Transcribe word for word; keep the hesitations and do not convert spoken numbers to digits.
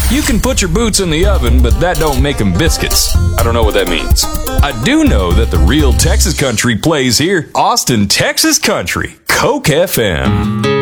You can put your boots in the oven, but that don't make them biscuits. I don't know what that means. I do know that the real Texas country plays here. Austin, Texas country. Coke F M.